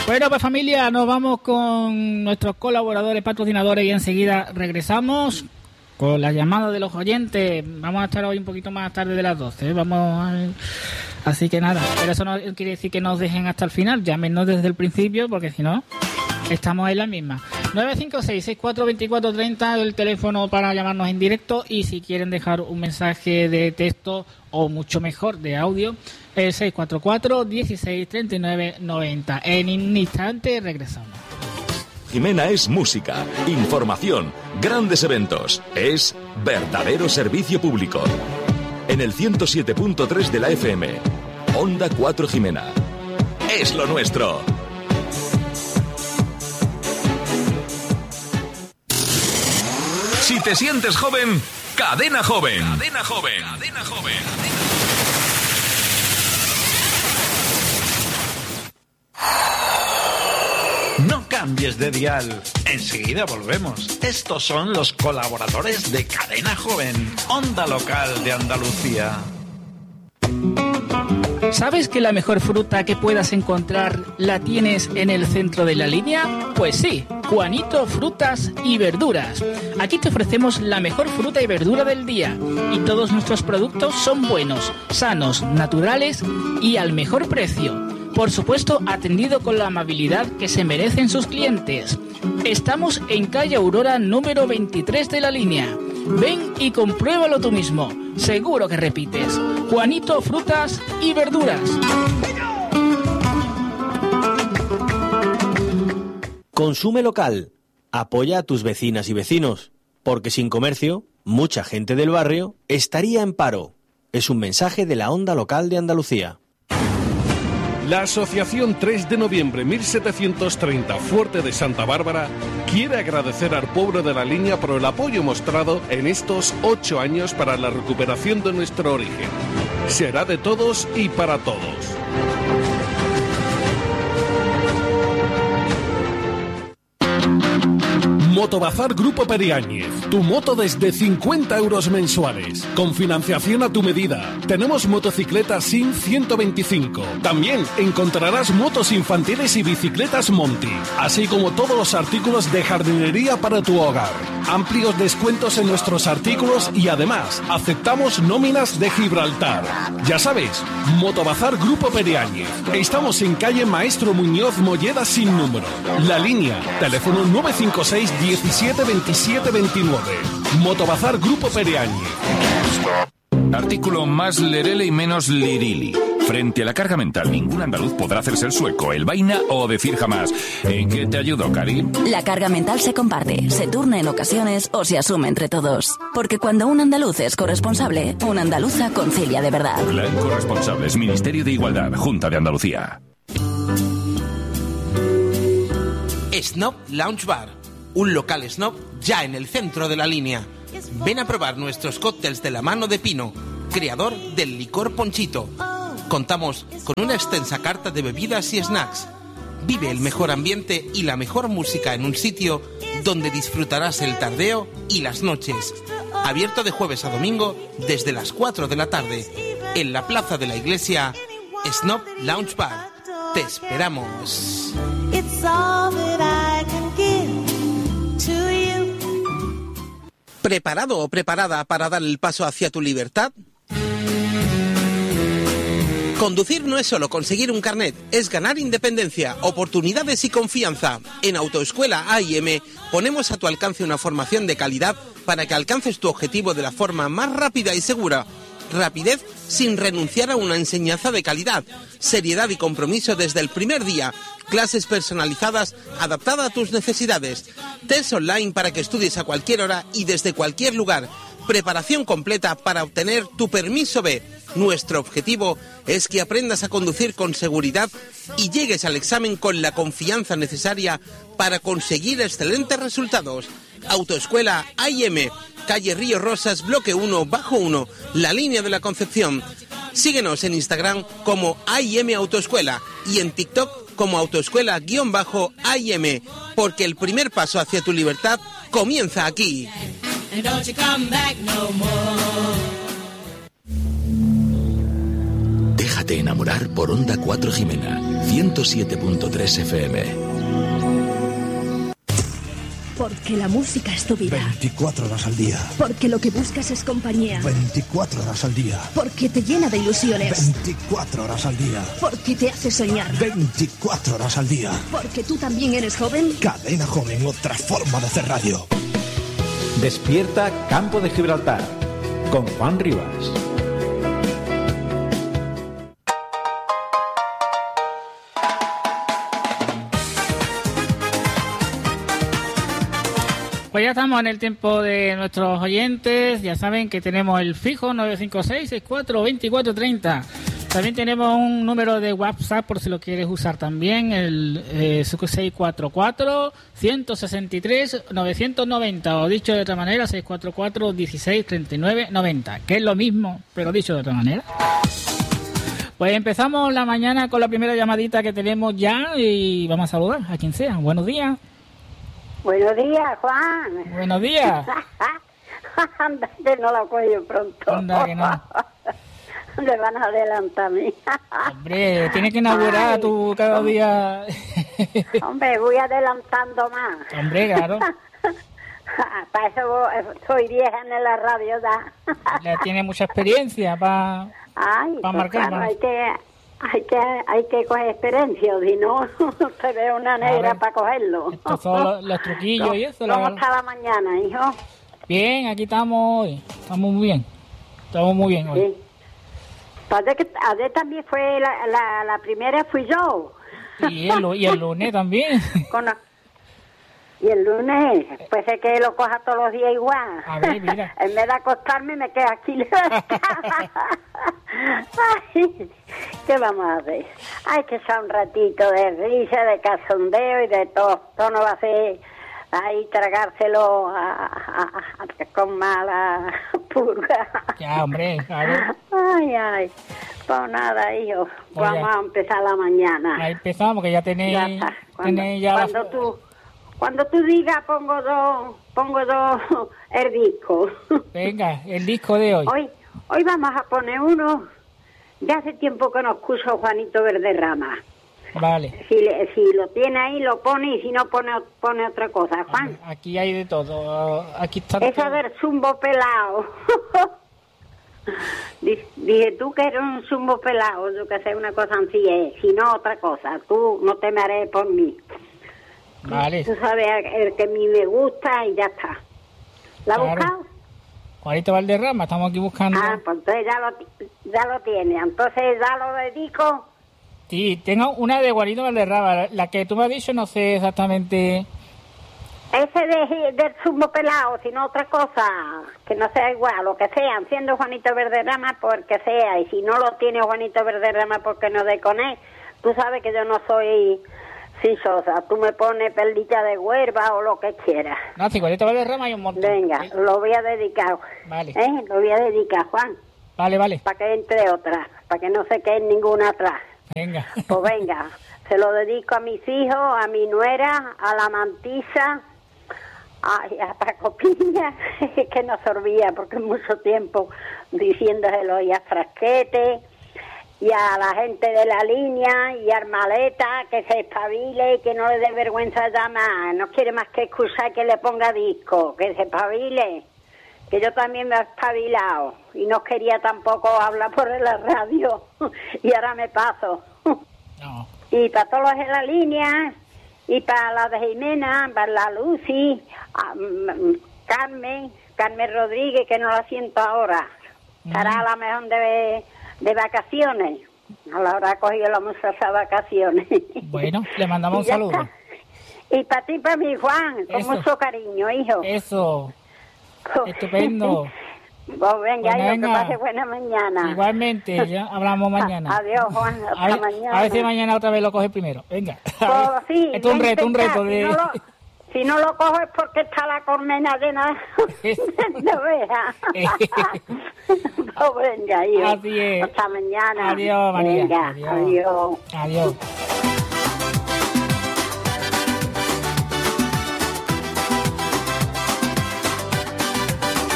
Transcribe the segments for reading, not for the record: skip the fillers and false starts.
Bueno, pues familia, nos vamos con nuestros colaboradores, patrocinadores y enseguida regresamos con la llamada de los oyentes. Vamos a estar hoy un poquito más tarde de las 12, ¿eh? Así que nada, pero eso no quiere decir que nos dejen hasta el final, llámenos desde el principio porque si no, estamos en la misma. 956-642430, el teléfono para llamarnos en directo, y si quieren dejar un mensaje de texto o mucho mejor de audio, el 644-1639-90. En un instante regresamos. Jimena es música, información, grandes eventos. Es verdadero servicio público. En el 107.3 de la FM. Onda 4 Jimena. Es lo nuestro. Si te sientes joven, Cadena Joven. Cadena Joven. Cadena Joven. No cambies de dial. Enseguida volvemos. Estos son los colaboradores de Cadena Joven, Onda Local de Andalucía. ¿Sabes que la mejor fruta que puedas encontrar la tienes en el centro de la línea? Pues sí, Juanito Frutas y Verduras. Aquí te ofrecemos la mejor fruta y verdura del día, y todos nuestros productos son buenos, sanos, naturales y al mejor precio. Por supuesto, atendido con la amabilidad que se merecen sus clientes. Estamos en calle Aurora número 23 de la línea. Ven y compruébalo tú mismo. Seguro que repites. Juanito Frutas y Verduras. Consume local. Apoya a tus vecinas y vecinos. Porque sin comercio, mucha gente del barrio estaría en paro. Es un mensaje de la Onda Local de Andalucía. La Asociación 3 de Noviembre 1730 Fuerte de Santa Bárbara quiere agradecer al pueblo de la línea por el apoyo mostrado en estos 8 años para la recuperación de nuestro origen. Será de todos y para todos. Motobazar Grupo Periáñez. Tu moto desde 50 euros mensuales. Con financiación a tu medida. Tenemos motocicletas SIN 125. También encontrarás motos infantiles y bicicletas Monty. Así como todos los artículos de jardinería para tu hogar. Amplios descuentos en nuestros artículos y además aceptamos nóminas de Gibraltar. Ya sabes, Motobazar Grupo Periáñez. Estamos en calle Maestro Muñoz Molleda sin número. La línea, teléfono 956 17 27 29. Motobazar Grupo Periáñez. Artículo más lerele y menos lirili. Frente a la carga mental, ningún andaluz podrá hacerse el sueco, el vaina o decir jamás. ¿En qué te ayudo, Cari? La carga mental se comparte, se turna en ocasiones o se asume entre todos. Porque cuando un andaluz es corresponsable, una andaluza concilia de verdad. Plan Corresponsables, Ministerio de Igualdad, Junta de Andalucía. Snob Lounge Bar, un local snob ya en el centro de la línea. Ven a probar nuestros cócteles de la mano de Pino, creador del licor Ponchito. Contamos con una extensa carta de bebidas y snacks. Vive el mejor ambiente y la mejor música en un sitio donde disfrutarás el tardeo y las noches. Abierto de jueves a domingo desde las 4 de la tarde. En la plaza de la iglesia, Snob Lounge Bar. Te esperamos. ¿Preparado o preparada para dar el paso hacia tu libertad? Conducir no es solo conseguir un carnet, es ganar independencia, oportunidades y confianza. En Autoescuela A&M ponemos a tu alcance una formación de calidad para que alcances tu objetivo de la forma más rápida y segura. Rapidez sin renunciar a una enseñanza de calidad, seriedad y compromiso desde el primer día, clases personalizadas adaptadas a tus necesidades, test online para que estudies a cualquier hora y desde cualquier lugar, preparación completa para obtener tu permiso B. Nuestro objetivo es que aprendas a conducir con seguridad y llegues al examen con la confianza necesaria para conseguir excelentes resultados. Autoescuela A&M, calle Río Rosas, bloque 1, bajo 1, la línea de la Concepción. Síguenos en Instagram como A&M Autoescuela y en TikTok como Autoescuela_A&M, porque el primer paso hacia tu libertad comienza aquí. Déjate enamorar por Onda 4 Jimena, 107.3 FM. Porque la música es tu vida. 24 horas al día. Porque lo que buscas es compañía. 24 horas al día. Porque te llena de ilusiones. 24 horas al día. Porque te hace soñar. 24 horas al día. Porque tú también eres joven. Cadena Joven, otra forma de hacer radio. Despierta Campo de Gibraltar con Juan Rivas. Pues ya estamos en el tiempo de nuestros oyentes. Ya saben que tenemos el fijo 956-64-2430. También tenemos un número de WhatsApp por si lo quieres usar también, el 644-163-990, o dicho de otra manera, 644-1639-90, que es lo mismo, pero dicho de otra manera. Pues empezamos la mañana con la primera llamadita que tenemos ya y vamos a saludar a quien sea. Buenos días. Buenos días, Juan. Buenos días. Anda, que no la cuello pronto. Anda, que no. Le van a adelantar a mí. Hombre, tienes que inaugurar tú cada día. Hombre, voy adelantando más. Hombre, claro. Para eso soy vieja en la radio, ¿da? Ya tiene mucha experiencia para marcar. Claro, hay que coger experiencia, si no, se ve una negra para cogerlo. Estos son los truquillos y eso. ¿Cómo está la mañana, hijo? Bien, aquí estamos hoy. Estamos muy bien. Estamos muy bien hoy. Sí. Ayer también fue la primera, fui yo. Y el lunes también. Y el lunes, pues es que lo coja todos los días igual. A ver, mira. En vez de acostarme, me quedo aquí. Ay, ¿qué vamos a hacer? Hay que echar un ratito de risa, de cachondeo y de todo. Todo no va a ser ahí tragárselo con mala purga. Ya, hombre, claro. Ay, pues nada, hijo. Pues vamos ya. a empezar la mañana. Ahí empezamos, que ya tenéis... Cuando tú digas, pongo dos el disco. Venga, el disco de hoy. Hoy vamos a poner uno. Ya hace tiempo que no escucho Juanito Valderrama. Vale. Si lo tiene ahí, lo pone, y si no, pone otra cosa. Juan. Aquí hay de todo. Aquí está esa del zumbo pelado. Dije tú que eres un zumbo pelado, yo que sé, una cosa así, si no, otra cosa. Tú no te haré por mí. Vale. Tú sabes el que a mí me gusta y ya está. ¿La has buscado? Juanito Valderrama, estamos aquí buscando. Pues entonces ya lo tiene. Entonces ya lo dedico. Sí, tengo una de Juanito Valderrama. La que tú me has dicho no sé exactamente. Ese del zumo pelado, sino otra cosa, que no sea igual, lo que sea, siendo Juanito Valderrama, porque sea. Y si no lo tiene Juanito Valderrama, porque no de con él. Tú sabes que yo no soy... Sí, Sosa, tú me pones perlita de huerva o lo que quieras. No, si Juanito Valderrama hay un montón. Venga, lo voy a dedicar. Vale. Lo voy a dedicar, Juan. Vale. Para que entre otra, para que no se quede ninguna atrás. Venga. Pues venga, se lo dedico a mis hijos, a mi nuera, a la mantisa, a Paco Piña, que no sorbía porque mucho tiempo diciéndoselo, y a Frasquete, y a la gente de la línea, y a Armaleta, que se espabile y que no le dé vergüenza llamar. No quiere más que excusar que le ponga disco, que se espabile, que yo también me he espabilado y no quería tampoco hablar por la radio y ahora me paso. No. Y para todos los de la línea, y para la de Jimena, para la Lucy, Carmen Rodríguez, que no la siento ahora, estará a la mejor de vacaciones. A la hora cogido la muchacha vacaciones. Bueno, le mandamos un saludo. Está. Y para ti, para mi Juan, con mucho cariño, hijo. Eso. Estupendo. Pues venga, Pues hijo, que pase buena mañana. Igualmente, ya hablamos mañana. Adiós, Juan, hasta mañana. A ver si mañana otra vez lo coge primero. Venga. Pues sí, esto es un reto de... Si no lo cojo es porque está la colmena de nada. No veas. Pues venga, hijo. Así es. Hasta mañana. Adiós, María. Venga, adiós. Adiós.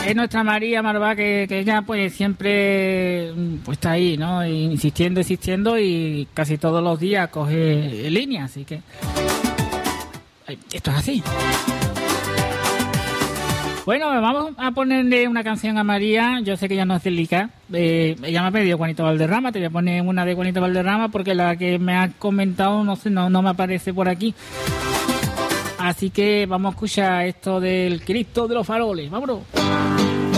es nuestra María Marvá, que ella pues siempre pues está ahí, ¿no? Insistiendo y casi todos los días coge línea, así que esto es así. Bueno, vamos a ponerle una canción a María. Yo sé que ella no es delicada. Ella me ha pedido Juanito Valderrama. Te voy a poner una de Juanito Valderrama porque la que me ha comentado no me aparece por aquí. Así que vamos a escuchar esto del Cristo de los Faroles. ¡Vámonos!